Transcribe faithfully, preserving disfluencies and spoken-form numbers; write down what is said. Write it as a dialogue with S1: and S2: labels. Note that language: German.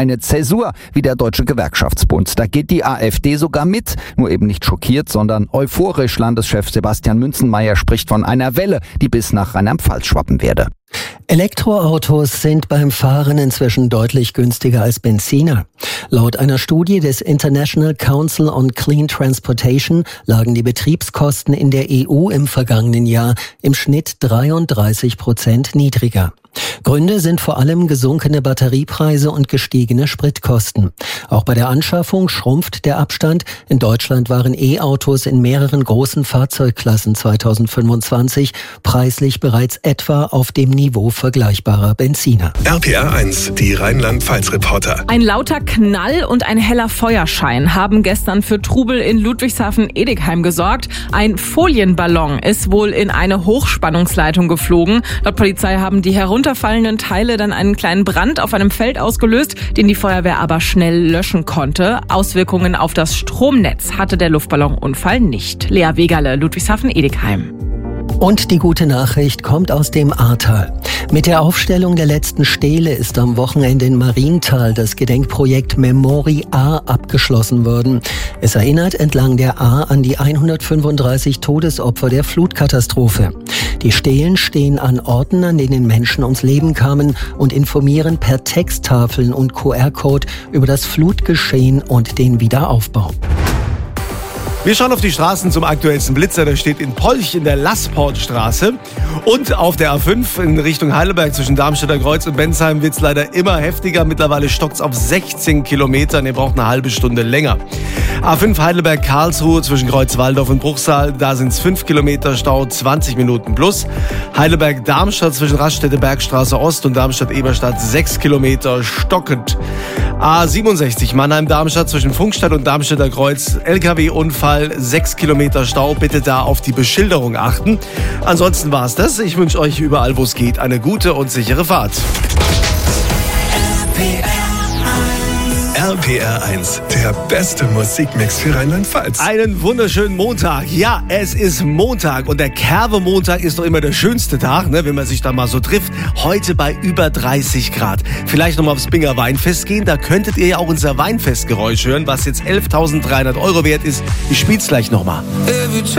S1: Eine Zäsur wie der Deutsche Gewerkschaftsbund. Da geht die AfD sogar mit, nur eben nicht schockiert, sondern euphorisch. Landeschef Sebastian Münzenmaier spricht von einer Welle, die bis nach Rheinland-Pfalz schwappen werde.
S2: Elektroautos sind beim Fahren inzwischen deutlich günstiger als Benziner. Laut einer Studie des International Council on Clean Transportation lagen die Betriebskosten in der E U im vergangenen Jahr im Schnitt dreiunddreißig Prozent niedriger. Gründe sind vor allem gesunkene Batteriepreise und gestiegene Spritkosten. Auch bei der Anschaffung schrumpft der Abstand. In Deutschland waren E-Autos in mehreren großen Fahrzeugklassen zweitausendfünfundzwanzig preislich bereits etwa auf dem Niveau vergleichbarer Benziner.
S3: R P R eins, die Rheinland-Pfalz-Reporter.
S4: Ein lauter Knall und ein heller Feuerschein haben gestern für Trubel in Ludwigshafen-Edekheim gesorgt. Ein Folienballon ist wohl in eine Hochspannungsleitung geflogen. Laut Polizei haben die herunterfallenden Teile dann einen kleinen Brand auf einem Feld ausgelöst, den die Feuerwehr aber schnell löschen konnte. Auswirkungen auf das Stromnetz hatte der Luftballonunfall nicht. Lea Wegerle, Ludwigshafen-Edekheim.
S2: Und die gute Nachricht kommt aus dem Ahrtal. Mit der Aufstellung der letzten Stele ist am Wochenende in Marienthal das Gedenkprojekt Memory Ahr abgeschlossen worden. Es erinnert entlang der Ahr an die hundertfünfunddreißig Todesopfer der Flutkatastrophe. Die Stelen stehen an Orten, an denen Menschen ums Leben kamen und informieren per Texttafeln und Q R-Code über das Flutgeschehen und den Wiederaufbau.
S5: Wir schauen auf die Straßen zum aktuellsten Blitzer. Der steht in Polch in der Lassportstraße. Und auf der A fünf in Richtung Heidelberg zwischen Darmstädter Kreuz und Bensheim wird es leider immer heftiger. Mittlerweile stockt es auf sechzehn Kilometern. Ihr braucht eine halbe Stunde länger. A fünf Heidelberg-Karlsruhe zwischen Kreuzwaldorf und Bruchsal. Da sind es fünf Kilometer Stau, zwanzig Minuten plus. Heidelberg-Darmstadt zwischen Raststätte-Bergstraße Ost und Darmstadt-Eberstadt sechs Kilometer stockend. A siebenundsechzig Mannheim-Darmstadt zwischen Funkstadt und Darmstädter Kreuz. L K W-Unfall. sechs Kilometer Stau, bitte da auf die Beschilderung achten. Ansonsten war es das. Ich wünsche euch überall, wo es geht, eine gute und sichere Fahrt.
S3: R P R eins, der beste Musikmix für Rheinland-Pfalz.
S5: Einen wunderschönen Montag. Ja, es ist Montag und der Kerwe-Montag ist doch immer der schönste Tag, ne, wenn man sich da mal so trifft. Heute bei über dreißig Grad. Vielleicht nochmal aufs Binger Weinfest gehen. Da könntet ihr ja auch unser Weinfestgeräusch hören, was jetzt elftausenddreihundert Euro wert ist. Ich spiel's gleich nochmal.